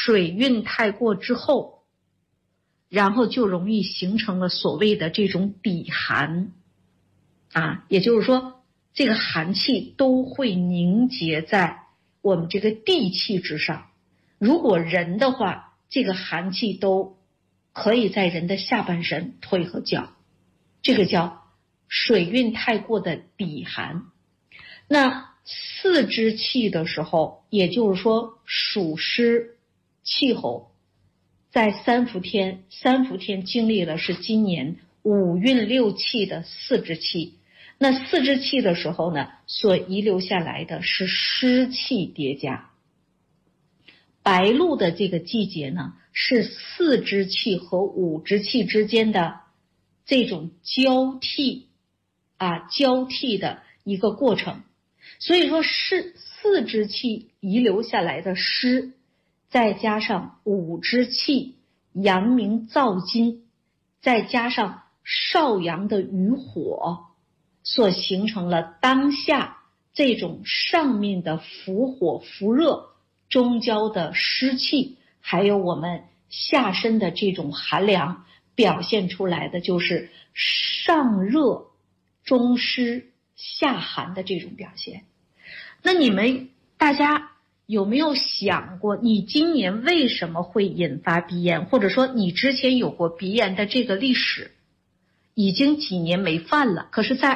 水运太过之后，然后就容易形成了所谓的这种底寒啊，也就是说这个寒气都会凝结在我们这个地气之上。如果人的话，这个寒气都可以在人的下半身腿和脚，这个叫水运太过的底寒。那四肢气的时候，也就是说暑湿气候在三伏天经历了是今年五运六气的四肢气。那四肢气的时候呢，所遗留下来的是湿气叠加。白露的这个季节呢，是四肢气和五肢气之间的这种交替的一个过程。所以说是四肢气遗留下来的湿，再加上五肢气阳明燥金，再加上少阳的余火，所形成了当下这种上面的伏火伏热中焦的湿气，还有我们下身的这种寒凉，表现出来的就是上热中湿下寒的这种表现。那你们大家有没有想过，你今年为什么会引发鼻炎，或者说你之前有过鼻炎的这个历史？已经几年没犯了，可是在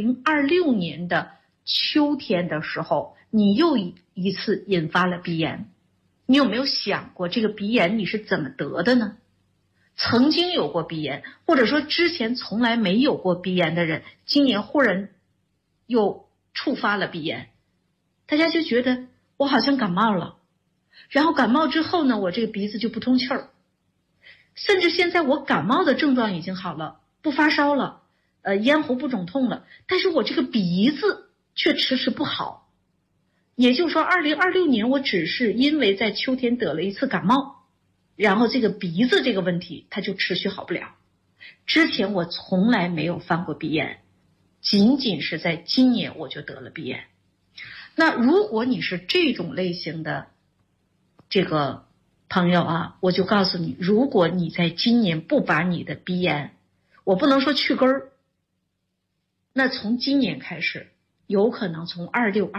2026年的秋天的时候，你又一次引发了鼻炎。你有没有想过这个鼻炎你是怎么得的呢？曾经有过鼻炎，或者说之前从来没有过鼻炎的人，今年忽然又触发了鼻炎，大家就觉得我好像感冒了，然后感冒之后呢，我这个鼻子就不通气儿，甚至现在我感冒的症状已经好了，不发烧了，咽喉不肿痛了，但是我这个鼻子却迟迟不好。也就是说2026年我只是因为在秋天得了一次感冒，然后这个鼻子这个问题它就持续好不了。之前我从来没有犯过鼻炎，仅仅是在今年我就得了鼻炎。那如果你是这种类型的这个朋友啊，我就告诉你，如果你在今年不把你的鼻炎，我不能说去根儿，那从今年开始，有可能从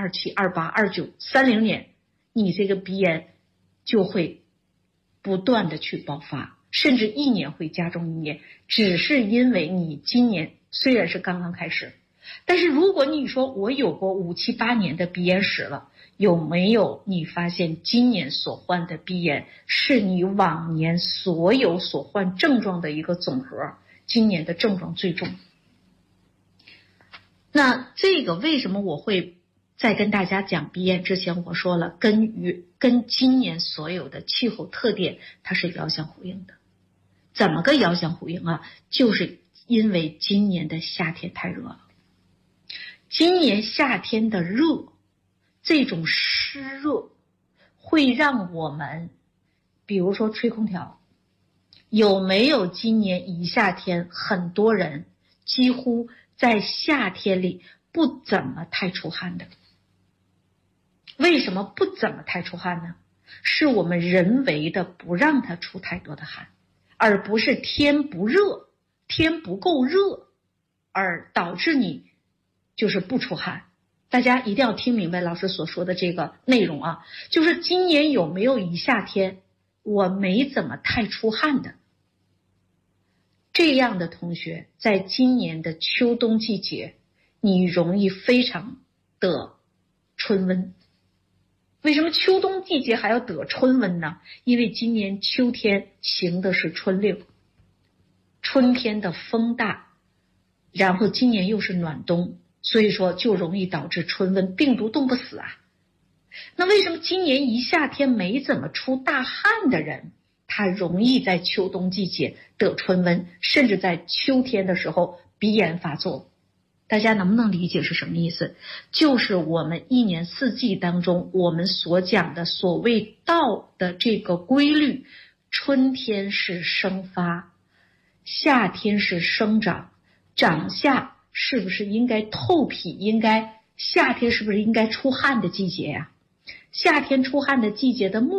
26、27、28、29、30年，你这个鼻炎就会不断的去爆发，甚至一年会加重一年，只是因为你今年虽然是刚刚开始，但是如果你说我有过5、7、8年的鼻炎史了，有没有你发现今年所患的鼻炎是你往年所有所患症状的一个总和，今年的症状最重。那这个为什么我会在跟大家讲鼻炎之前，我说了跟今年所有的气候特点它是遥相呼应的。怎么个遥相呼应啊？就是因为今年的夏天太热了。今年夏天的热，这种湿热会让我们比如说吹空调，有没有今年一夏天很多人几乎在夏天里不怎么太出汗的？为什么不怎么太出汗呢？是我们人为的不让它出太多的汗，而不是天不热，天不够热而导致你就是不出汗。大家一定要听明白老师所说的这个内容啊，就是今年有没有一夏天我没怎么太出汗的？这样的同学在今年的秋冬季节，你容易非常得春瘟。为什么秋冬季节还要得春瘟呢？因为今年秋天行的是春令，春天的风大，然后今年又是暖冬，所以说就容易导致春瘟，病毒冻不死啊。那为什么今年一夏天没怎么出大汗的人，他容易在秋冬季节得春瘟，甚至在秋天的时候鼻炎发作？大家能不能理解是什么意思？就是我们一年四季当中我们所讲的所谓道的这个规律，春天是生发，夏天是生长，长夏是不是应该透脾，夏天是不是应该出汗的季节呀？夏天出汗的季节的